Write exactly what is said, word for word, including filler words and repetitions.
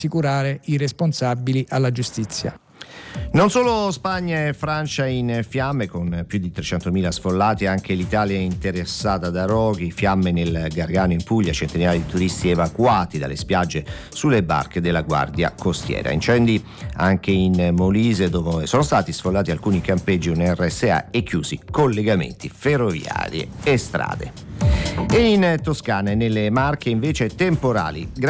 assicurare i responsabili alla giustizia. Non solo Spagna e Francia in fiamme, con più di trecentomila sfollati, anche l'Italia è interessata da roghi, fiamme nel Gargano in Puglia, centinaia di turisti evacuati dalle spiagge sulle barche della Guardia Costiera. Incendi anche in Molise, dove sono stati sfollati alcuni campeggi, un R S A e chiusi collegamenti ferroviari e strade. E in Toscana e nelle Marche invece temporali.